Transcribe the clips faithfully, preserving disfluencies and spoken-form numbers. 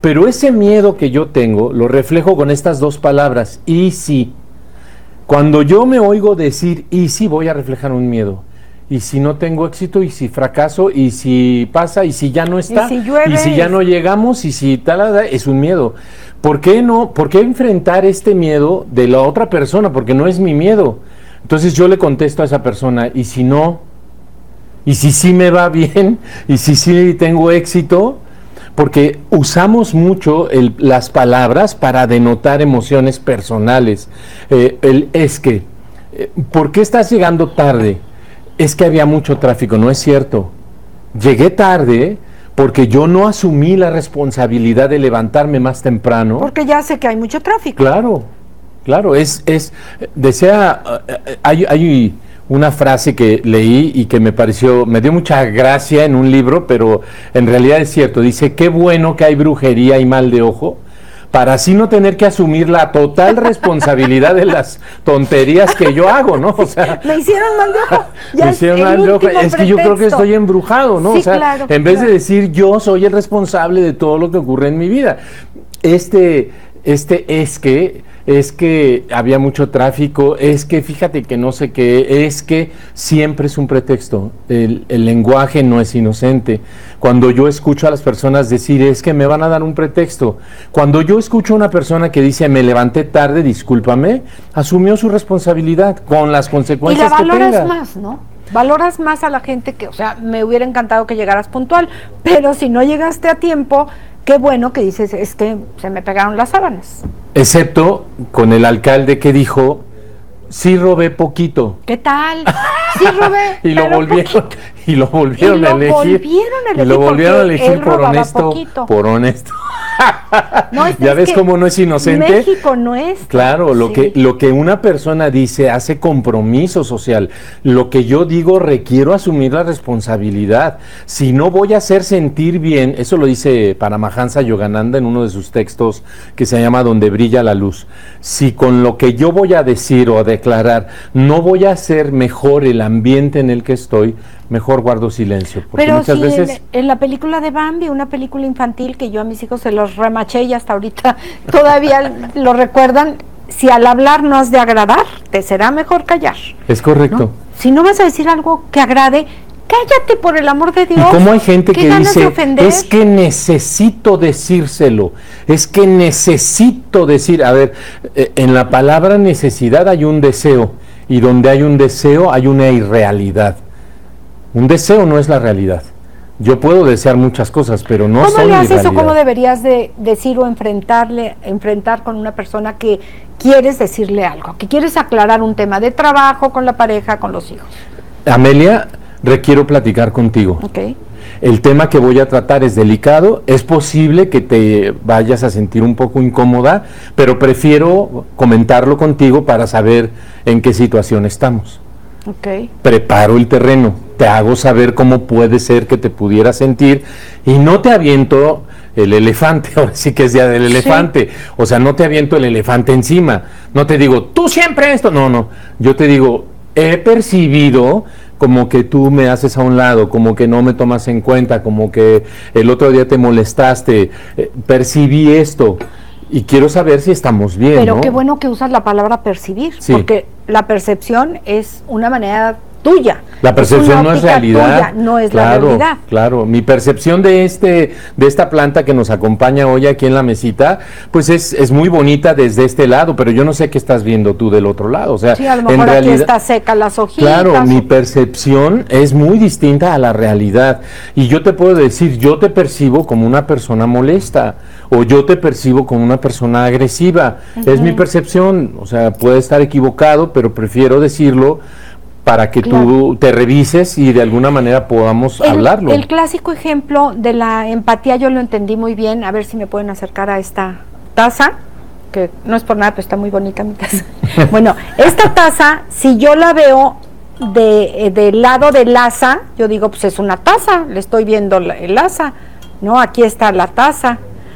Pero ese miedo que yo tengo lo reflejo con estas dos palabras, y si. Cuando yo me oigo decir y si, voy a reflejar un miedo. Y si no tengo éxito, y si fracaso, y si pasa, y si ya no está, y si, llueve, y si ya no llegamos, y si tal, es un miedo. ¿Por qué no? ¿Por qué enfrentar este miedo de la otra persona? Porque no es mi miedo. Entonces yo le contesto a esa persona, y si no, y si sí me va bien, y si sí tengo éxito, porque usamos mucho el, las palabras para denotar emociones personales. Eh, el es que, eh, ¿por qué estás llegando tarde? Es que había mucho tráfico. No es cierto. Llegué tarde porque yo no asumí la responsabilidad de levantarme más temprano. Porque ya sé que hay mucho tráfico. Claro, claro, es, es, desea, hay, hay una frase que leí y que me pareció, me dio mucha gracia en un libro, pero en realidad es cierto. Dice, qué bueno que hay brujería y mal de ojo, para así no tener que asumir la total responsabilidad de las tonterías que yo hago, ¿no? O sea, me hicieron mal de ojo. Ya me hicieron mal de ojo. Es pretexto. que yo creo que estoy embrujado, ¿no? Sí, o sea, claro, en vez claro. de decir yo soy el responsable de todo lo que ocurre en mi vida. Este, este es que, es que había mucho tráfico, es que fíjate que no sé qué, es que siempre es un pretexto. El, el lenguaje no es inocente. Cuando yo escucho a las personas decir es que me van a dar un pretexto, cuando yo escucho a una persona que dice me levanté tarde, discúlpame, asumió su responsabilidad con las consecuencias que tenga. Y la valoras más, ¿no? Valoras más a la gente que, o sea, me hubiera encantado que llegaras puntual, pero si no llegaste a tiempo, qué bueno que dices, es que se me pegaron las sábanas. Excepto con el alcalde que dijo, sí robé poquito. ¿Qué tal? Sí robé, y lo pero volvieron poquito. y lo volvieron y lo a elegir. Volvieron a elegir y lo volvieron a porque elegir él por robaba honesto, poquito. por honesto. No, es, ¿Ya es ves que cómo no es inocente? México no es. Claro, lo, sí. que, lo que una persona dice hace compromiso social. Lo que yo digo requiero asumir la responsabilidad. Si no voy a hacer sentir bien, eso lo dice Paramahansa Yogananda en uno de sus textos que se llama Donde brilla la luz. Si con lo que yo voy a decir o a declarar no voy a hacer mejor el ambiente en el que estoy, mejor guardo silencio. Porque Pero muchas si veces... en, en la película de Bambi, una película infantil que yo a mis hijos se los remaché y hasta ahorita todavía lo recuerdan, si al hablar no has de agradar, te será mejor callar. Es correcto. ¿No? Si no vas a decir algo que agrade, cállate por el amor de Dios. ¿Y cómo hay gente que ganas de dice, ofender? es que necesito decírselo, es que necesito decir, a ver, eh, en la palabra necesidad hay un deseo, y donde hay un deseo hay una irrealidad. Un deseo no es la realidad. Yo puedo desear muchas cosas, pero no son ¿Cómo le haces irrealidad. o cómo deberías de decir o enfrentarle, enfrentar con una persona que quieres decirle algo, que quieres aclarar un tema de trabajo con la pareja, con los hijos? Amelia, requiero platicar contigo. Okay. El tema que voy a tratar es delicado, es posible que te vayas a sentir un poco incómoda, pero prefiero comentarlo contigo para saber en qué situación estamos. Okay. Preparo el terreno, te hago saber cómo puede ser que te pudiera sentir y no te aviento el elefante, ahora sí que es día del elefante, sí. O sea, no te aviento el elefante encima, no te digo, tú siempre esto, no, no, yo te digo, he percibido como que tú me haces a un lado, como que no me tomas en cuenta, como que el otro día te molestaste, eh, percibí esto. Y quiero saber si estamos bien, Pero ¿no? qué bueno que usas la palabra percibir, sí. Porque la percepción es una manera tuya. La percepción es no es realidad. Tuya, no es claro, la realidad. Claro, mi percepción de este, de esta planta que nos acompaña hoy aquí en la mesita, pues es, es muy bonita desde este lado, pero yo no sé qué estás viendo tú del otro lado. O sea, sí, a lo mejor en aquí realidad, está seca las hojitas. Claro, mi percepción es muy distinta a la realidad. Y yo te puedo decir, yo te percibo como una persona molesta, o yo te percibo como una persona agresiva. Uh-huh. Es mi percepción, o sea, puede estar equivocado, pero prefiero decirlo para que claro. tú te revises y de alguna manera podamos el, hablarlo. El clásico ejemplo de la empatía yo lo entendí muy bien, a ver si me pueden acercar a esta taza, que no es por nada, pero está muy bonita mi taza. Bueno, esta taza, si yo la veo de, eh, del lado del asa, yo digo, pues es una taza, le estoy viendo la, el asa, ¿no? Aquí está la taza.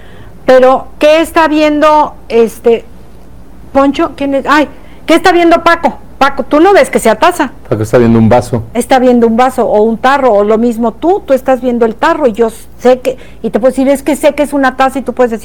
Pero, ¿qué está viendo este Poncho? ¿Quién es? Ay, ¿qué está viendo Paco? Paco, tú no ves que sea taza. Paco está viendo un vaso. Está viendo un vaso o un tarro, o lo mismo tú, tú estás viendo el tarro y yo sé que, y te puedo decir, es que sé que es una taza y tú puedes decir,